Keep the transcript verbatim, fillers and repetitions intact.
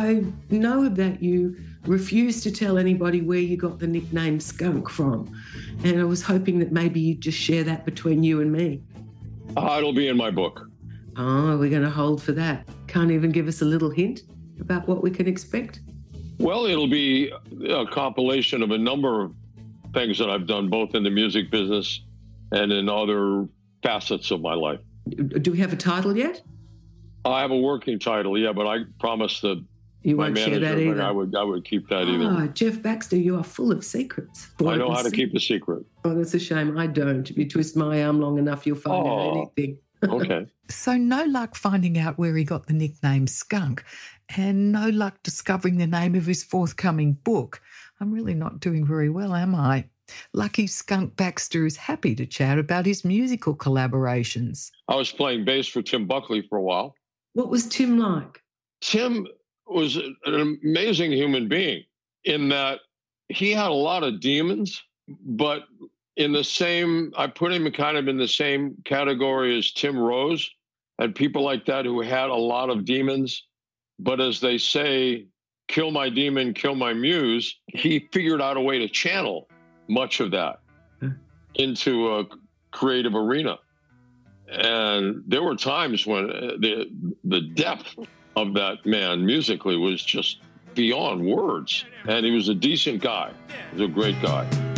I know that you refused to tell anybody where you got the nickname Skunk from. And I was hoping that maybe you'd just share that between you and me. Uh, it'll be in my book. Oh, we're going to hold for that. Can't even give us a little hint about what we can expect? Well, it'll be a compilation of a number of things that I've done, both in the music business and in other facets of my life. Do we have a title yet? I have a working title, yeah, but I promised that you my won't manager share that either. I would, I would keep that oh, either. Jeff Baxter, you are full of secrets. I know how to keep a secret. Oh, that's a shame. I don't. If you twist my arm long enough, you'll find oh, out anything. Okay. So no luck finding out where he got the nickname Skunk, and no luck discovering the name of his forthcoming book. I'm really not doing very well, am I? Lucky Skunk Baxter is happy to chat about his musical collaborations. I was playing bass for Tim Buckley for a while. What was Tim like? Tim was an amazing human being in that he had a lot of demons, but in the same, I put him kind of in the same category as Tim Rose and people like that who had a lot of demons. But as they say, kill my demon, kill my muse, he figured out a way to channel much of that into a creative arena. And there were times when the the depth of that man musically was just beyond words. And he was a decent guy. He was a great guy.